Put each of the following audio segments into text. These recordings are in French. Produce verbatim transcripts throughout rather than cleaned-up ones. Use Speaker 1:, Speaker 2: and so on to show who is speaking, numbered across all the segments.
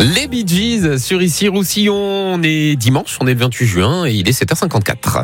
Speaker 1: Les Bee Gees sur Ici Roussillon. On est dimanche, on est le vingt-huit juin et il est sept heures cinquante-quatre.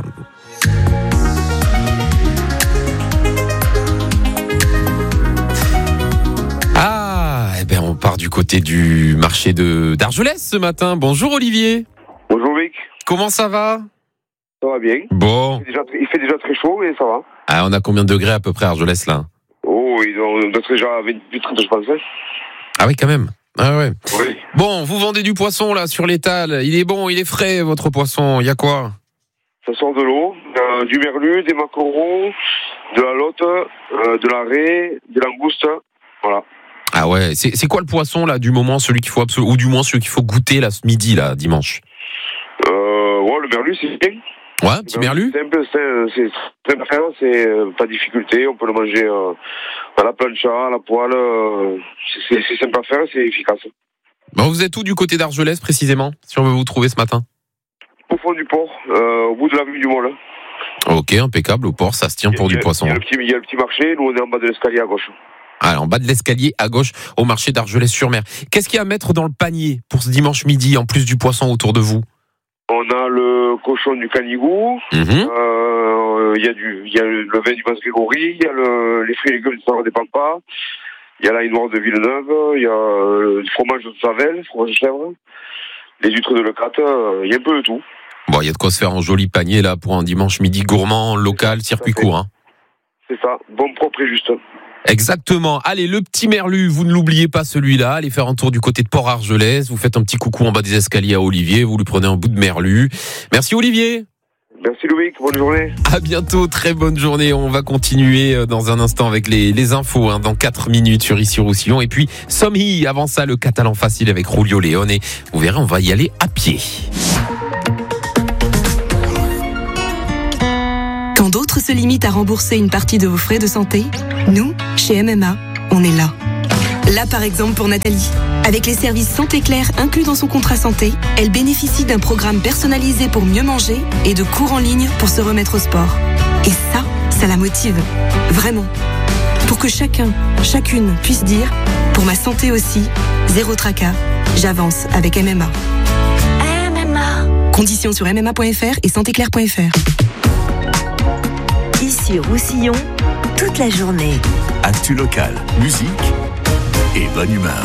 Speaker 1: Ah, eh ben on part du côté du marché de d'Argelès ce matin. Bonjour Olivier.
Speaker 2: Bonjour Vic.
Speaker 1: Comment ça va?
Speaker 2: Ça va bien.
Speaker 1: Bon.
Speaker 2: Il fait, déjà, il fait déjà très chaud, mais ça va.
Speaker 1: Ah, on a combien de degrés à peu près à Argelès là?
Speaker 2: Oh, il doit être déjà à vingt-huit trente, je pense.
Speaker 1: Ah oui, quand même. Ah ouais.
Speaker 2: Oui.
Speaker 1: Bon, vous vendez du poisson là sur l'étal. Il est bon, il est frais votre poisson. Il y a quoi?
Speaker 2: Ça sort de l'eau, euh, du merlu, des maquereaux, de la lotte, euh, de la raie, des langoustes. Voilà.
Speaker 1: Ah ouais, c'est, c'est quoi le poisson là du moment, celui qu'il faut absolument, ou du moins celui qu'il faut goûter là ce midi là, dimanche?
Speaker 2: Euh, ouais, le merlu c'est bien.
Speaker 1: Ouais, un petit merlu.
Speaker 2: C'est simple, c'est, c'est très faire, c'est euh, pas de difficulté. On peut le manger euh, à la plancha, à la poêle. Euh, c'est, c'est, c'est simple à faire, c'est efficace.
Speaker 1: Bon, vous êtes où du côté d'Argelès précisément, si on veut vous trouver ce matin?
Speaker 2: Au fond du port, euh, au bout de l'avenue du Mole.
Speaker 1: Ok, impeccable, au port, ça se tient pour du poisson.
Speaker 2: Il y a le petit, il y a le petit marché, nous on est en bas de l'escalier à gauche.
Speaker 1: Ah, en bas de l'escalier à gauche, au marché d'Argelès-sur-Mer. Qu'est-ce qu'il y a à mettre dans le panier pour ce dimanche midi, en plus du poisson autour de vous?
Speaker 2: On a le cochon du Canigou,
Speaker 1: mmh.
Speaker 2: euh, il y a du, il y a le vin du Basse-Grégory, il y a le, les fruits et légumes du Saveur des Pampas, il y a la noire de Villeneuve, il y a euh, du fromage de Savel, fromage de chèvre, les huîtres de Lecate, euh, il y a un peu de tout.
Speaker 1: Bon, il y a de quoi se faire un joli panier là pour un dimanche midi gourmand, local, circuit court. Hein.
Speaker 2: C'est ça, bon, propre et juste.
Speaker 1: Exactement. Allez, le petit merlu, vous ne l'oubliez pas celui-là. Allez faire un tour du côté de Port-Argelès. Vous faites un petit coucou en bas des escaliers à Olivier. Vous lui prenez un bout de merlu. Merci Olivier.
Speaker 2: Merci Loïc, bonne journée.
Speaker 1: À bientôt, très bonne journée. On va continuer dans un instant avec les, les infos, hein, dans quatre minutes sur Ici Roussillon. Et puis, Somhi, avant ça, le catalan facile avec Julio León. Et vous verrez, on va y aller à pied.
Speaker 3: Quand d'autres se limitent à rembourser une partie de vos frais de santé, nous, chez M M A, on est là. Là, par exemple, pour Nathalie. Avec les services Santé Claire inclus dans son contrat santé, elle bénéficie d'un programme personnalisé pour mieux manger et de cours en ligne pour se remettre au sport. Et ça, ça la motive. Vraiment. Pour que chacun, chacune puisse dire, pour ma santé aussi, zéro tracas, j'avance avec M M A. M M A. Conditions sur m m a point f r et santé claire point f r.
Speaker 4: Ici Roussillon, toute la journée.
Speaker 5: Actu local, musique et bonne humeur.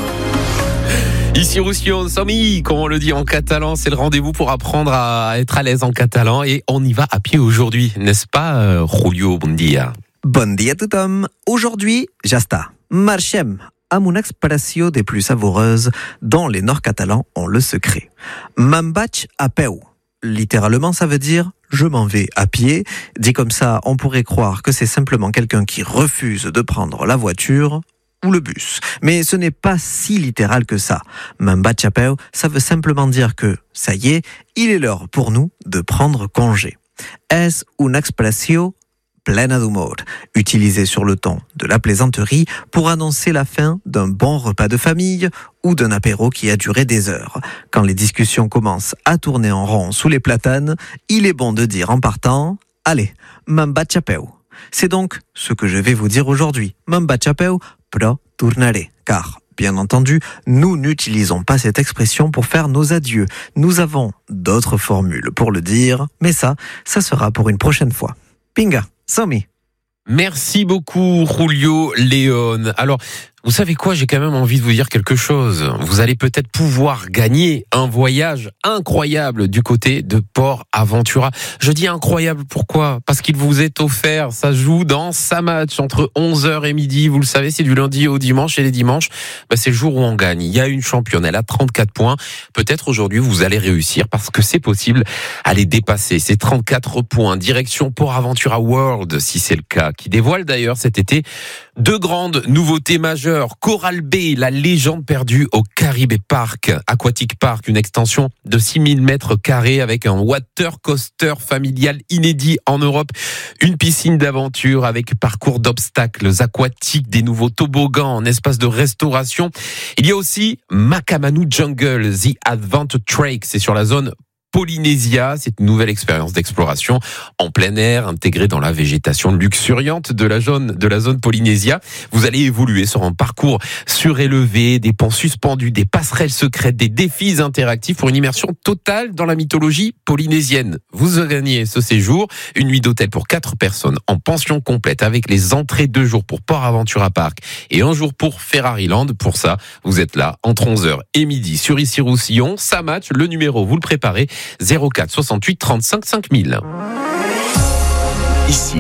Speaker 1: Ici Roussillon, Somhi, comme on le dit en catalan, c'est le rendez-vous pour apprendre à être à l'aise en catalan et on y va à pied aujourd'hui, n'est-ce pas, euh, Julio? Bon dia.
Speaker 6: Bon dia a tothom. Aujourd'hui, ja està. Marxem amb una expressió des plus savoureuses dont les nord-catalans ont le secret. Me'n vaig a peu. Littéralement, ça veut dire « je m'en vais à pied ». Dit comme ça, on pourrait croire que c'est simplement quelqu'un qui refuse de prendre la voiture ou le bus. Mais ce n'est pas si littéral que ça. « Me'n vaig a peu », ça veut simplement dire que, ça y est, il est l'heure pour nous de prendre congé. Es una expressió plena d'humour, utilisée sur le ton de la plaisanterie pour annoncer la fin d'un bon repas de famille ou d'un apéro qui a duré des heures. Quand les discussions commencent à tourner en rond sous les platanes, il est bon de dire en partant « Allez, me'n vaig a peu ». C'est donc ce que je vais vous dire aujourd'hui. Me'n vaig a peu, però tornaré. Car, bien entendu, nous n'utilisons pas cette expression pour faire nos adieux. Nous avons d'autres formules pour le dire, mais ça, ça sera pour une prochaine fois. Pinga, Somhi.
Speaker 1: Merci beaucoup, Julio León. Alors, vous savez quoi, j'ai quand même envie de vous dire quelque chose. Vous allez peut-être pouvoir gagner un voyage incroyable du côté de Port Aventura. Je dis incroyable, pourquoi? Parce qu'il vous est offert, ça joue dans sa match entre onze heures et midi. Vous le savez, c'est du lundi au dimanche et les dimanches, bah, c'est le jour où on gagne. Il y a une championne, elle a trente-quatre points. Peut-être aujourd'hui, vous allez réussir parce que c'est possible à les dépasser. C'est trente-quatre points. Direction Port Aventura World, si c'est le cas, qui dévoile d'ailleurs cet été deux grandes nouveautés majeures. Coral Bay, la légende perdue au Caribe Park, Aquatic Park, une extension de six mille mètres carrés avec un water coaster familial inédit en Europe, une piscine d'aventure avec parcours d'obstacles aquatiques, des nouveaux toboggans en espace de restauration. Il y a aussi Makamanu Jungle, The Adventure Trek, c'est sur la zone Polynesia. C'est une nouvelle expérience d'exploration en plein air, intégrée dans la végétation luxuriante de la zone, de la zone Polynesia. Vous allez évoluer sur un parcours surélevé, des ponts suspendus, des passerelles secrètes, des défis interactifs pour une immersion totale dans la mythologie polynésienne. Vous gagnez ce séjour, une nuit d'hôtel pour quatre personnes en pension complète avec les entrées deux jours pour Port Aventura Park et un jour pour Ferrari Land. Pour ça, vous êtes là entre onze heures et midi sur Issy-Roussillon. Ça match, le numéro, vous le préparez, zéro quatre soixante-huit trente-cinq cinq mille.
Speaker 5: Ici,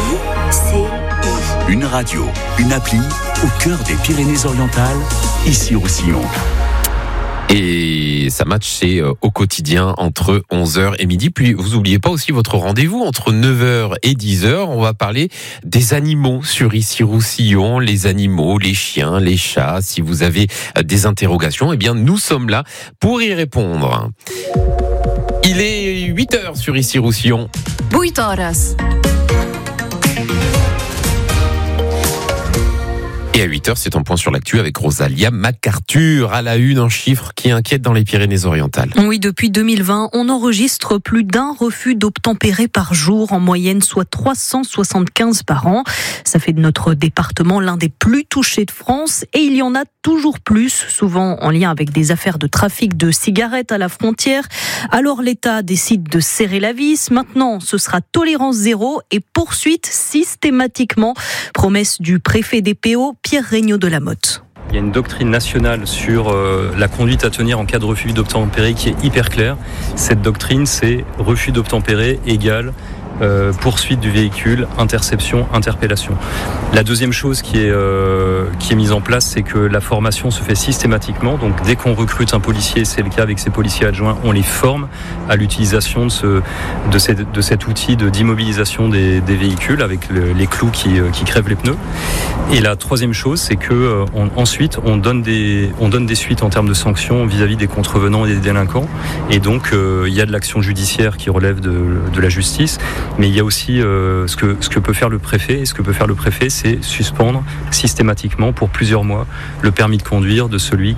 Speaker 4: I,
Speaker 5: une radio, une appli au cœur des Pyrénées-Orientales, Issy-Roussillon.
Speaker 1: Et ça match, c'est au quotidien entre onze heures et midi. Puis vous oubliez pas aussi votre rendez-vous entre neuf heures et dix heures. On va parler des animaux sur Issy-Roussillon, les animaux, les chiens, les chats. Si vous avez des interrogations, eh bien nous sommes là pour y répondre. Il est huit heures sur Issy-Roussillon.
Speaker 7: huit horas.
Speaker 1: Et à huit heures, c'est un point sur l'actu avec Rosalia MacArthur. À la une, un chiffre qui inquiète dans les Pyrénées-Orientales.
Speaker 8: Oui, depuis deux mille vingt, on enregistre plus d'un refus d'obtempérer par jour, en moyenne, soit trois cent soixante-quinze par an. Ça fait de notre département l'un des plus touchés de France. Et il y en a toujours plus, souvent en lien avec des affaires de trafic de cigarettes à la frontière. Alors l'État décide de serrer la vis. Maintenant, ce sera tolérance zéro et poursuite systématiquement. Promesse du préfet des P O, Pierre Regnault de la Motte.
Speaker 9: Il y a une doctrine nationale sur euh, la conduite à tenir en cas de refus d'obtempérer qui est hyper claire. Cette doctrine, c'est refus d'obtempérer égale Euh, poursuite du véhicule, interception, interpellation. La deuxième chose qui est, euh, qui est mise en place, c'est que la formation se fait systématiquement. Donc dès qu'on recrute un policier, c'est le cas avec ses policiers adjoints, on les forme à l'utilisation de, ce, de, ces, de cet outil de, d'immobilisation des, des véhicules avec le, les clous qui, qui crèvent les pneus. Et la troisième chose, c'est que euh, on, ensuite on donne, des, on donne des suites en termes de sanctions vis-à-vis des contrevenants et des délinquants. Et donc euh, il y a de l'action judiciaire qui relève de, de la justice. Mais il y a aussi euh, ce, que, ce que peut faire le préfet. Et ce que peut faire le préfet, c'est suspendre systématiquement pour plusieurs mois le permis de conduire de celui